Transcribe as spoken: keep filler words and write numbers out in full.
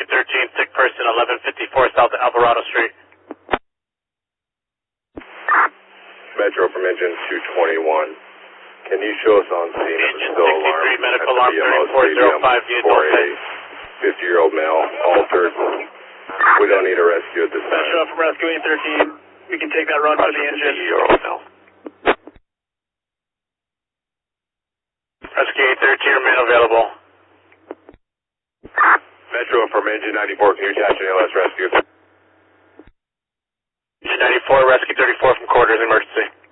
Rescue thirteen, sick person, eleven fifty-four South Alvarado Street. Metro from engine two twenty-one. Can you show us on scene if it's still alarm? Medical alarm thirty-four oh five via for a fifty-year-old male, altered. We don't need a rescue at this time. Metro from Rescue eight thirteen. We can take that run for the engine. fifty-year-old male. Rescue eight thirteen, remain available. Metro from engine ninety-four, can you attach an L S rescue? Engine ninety-four, Rescue thirty-four from quarters, emergency.